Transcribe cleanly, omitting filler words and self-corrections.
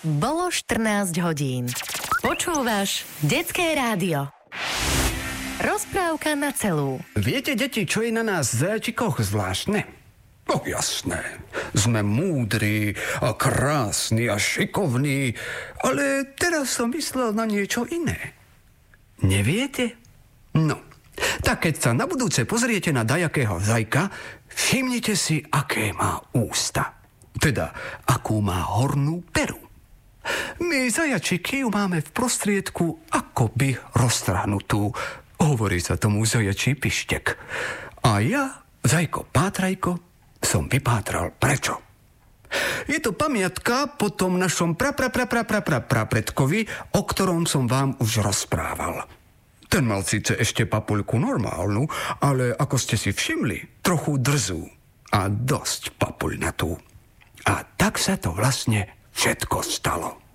Bolo 14 hodín. Počúvaš Detské rádio. Rozprávka na celú. Viete, deti, čo je na nás zajačikoch zvláštne? No jasné, sme múdri a krásni a šikovní, ale teraz som myslel na niečo iné. Neviete? No, tak keď sa na budúce pozriete na dajakého zajka, všimnite si, aké má ústa. Teda, akú má hornú peru. My zajačiky ju máme v prostriedku akoby roztrhnutú. Hovorí sa tomu zajačí pištek. A ja, zajko pátrajko, som vypátral prečo. Je to pamiatka po tom našom prapredkovi, o ktorom som vám už rozprával. Ten mal síce ešte papuľku normálnu, ale ako ste si všimli, trochu drzú a dosť papuľnatú. A tak sa to vlastne všetko stalo.